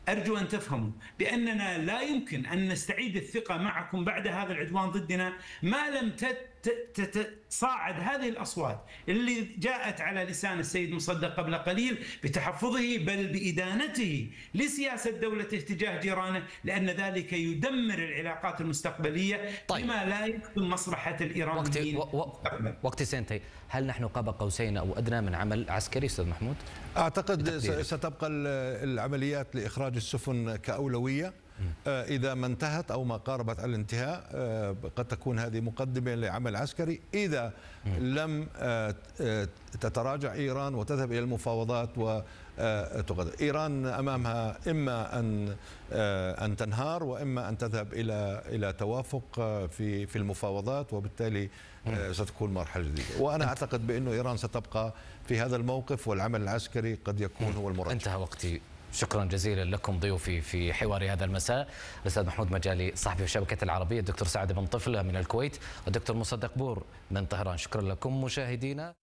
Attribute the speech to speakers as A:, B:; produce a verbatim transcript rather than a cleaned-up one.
A: أرجو أن تفهموا بأننا لا يمكن أن نستعيد الثقة معكم بعد هذا العدوان ضدنا ما لم تتصاعد هذه الأصوات اللي جاءت على لسان السيد مصدق قبل قليل بتحفظه بل بإدانته لسياسة دولته تجاه جيرانه، لأن ذلك يدمر العلاقات المستقبلية. طيب. بما لا يخدم مصلحة الإيرانيين.
B: وقت, و... وقت سينتهي. هل نحن قاب قوسين أو أدنى من عمل عسكري أستاذ محمود؟
C: أعتقد ستبقى العمليات لإخراج السفن كأولوية. إذا ما انتهت أو ما قاربت على الانتهاء قد تكون هذه مقدمة لعمل عسكري. إذا لم تتراجع إيران وتذهب إلى المفاوضات وتغادر، إيران أمامها إما أن أن تنهار وإما أن تذهب إلى إلى توافق في في المفاوضات، وبالتالي ستكون مرحلة جديدة. وأنا أعتقد بأنه إيران ستبقى في هذا الموقف والعمل العسكري قد يكون هو المرجح.
B: انتهى وقتي. شكرا جزيلا لكم ضيوفي في حواري هذا المساء، الاستاذ محمود مجالي صحفي في شبكة العربية، الدكتور سعد بن طفلة من الكويت، والدكتور مصدق بور من طهران. شكرا لكم مشاهدينا.